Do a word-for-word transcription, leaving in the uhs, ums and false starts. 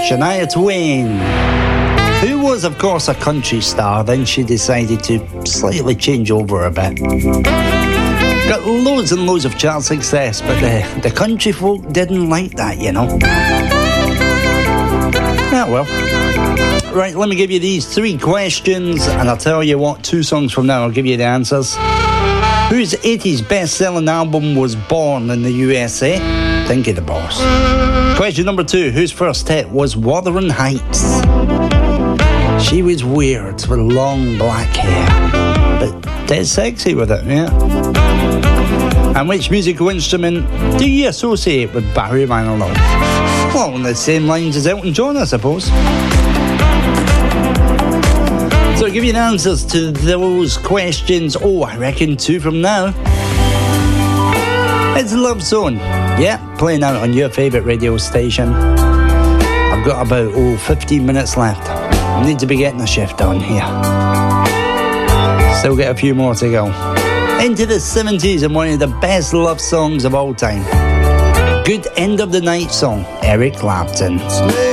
Shania Twain, who was, of course, a country star. Then she decided to slightly change over a bit. Got loads and loads of chart success, but the, the country folk didn't like that, you know. Yeah, well. Right, let me give you these three questions, and I'll tell you what, two songs from now I'll give you the answers. Whose eighties best-selling album was born in the U S A? Think of the boss. Question number two, whose first hit was Wuthering Heights? She was weird with long black hair, but dead sexy with it, yeah. And which musical instrument do you associate with Barry Manilow? Well, on the same lines as Elton John, I suppose. So I'll give you the answers to those questions. Oh, I reckon two from now. It's Love Zone. Yeah, playing out on your favourite radio station. I've got about, oh, fifteen minutes left. I need to be getting a shift on here. Still get a few more to go. Into the seventies and one of the best love songs of all time. Good end of the night song, Eric Clapton.